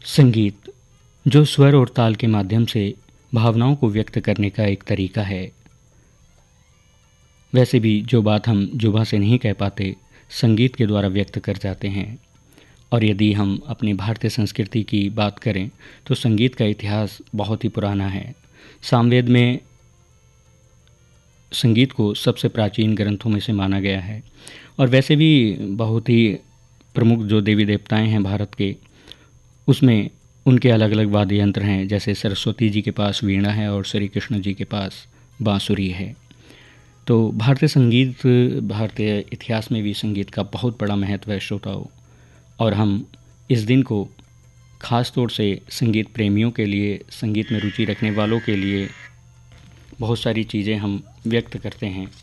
संगीत, जो स्वर और ताल के माध्यम से भावनाओं को व्यक्त करने का एक तरीका है। वैसे भी जो बात हम जुबां से नहीं कह पाते, संगीत के द्वारा व्यक्त कर जाते हैं। और यदि हम अपनी भारतीय संस्कृति की बात करें तो संगीत का इतिहास बहुत ही पुराना है। सामवेद में संगीत को सबसे प्राचीन ग्रंथों में से माना गया है। और वैसे भी बहुत ही प्रमुख जो देवी देवताएं हैं भारत के, उसमें उनके अलग अलग वाद्य यंत्र हैं। जैसे सरस्वती जी के पास वीणा है और श्री कृष्ण जी के पास बांसुरी है। तो भारतीय संगीत, भारतीय इतिहास में भी संगीत का बहुत बड़ा महत्व है श्रोताओं। और हम इस दिन को ख़ास तौर से संगीत प्रेमियों के लिए, संगीत में रुचि रखने वालों के लिए बहुत सारी चीज़ें हम व्यक्त करते हैं।